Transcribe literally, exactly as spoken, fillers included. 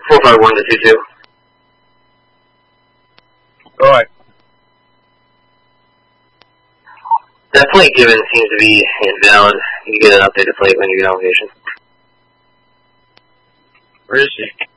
four five one to two two. Alright. That plate given seems to be invalid. You get an updated plate when you get on location. Where is she?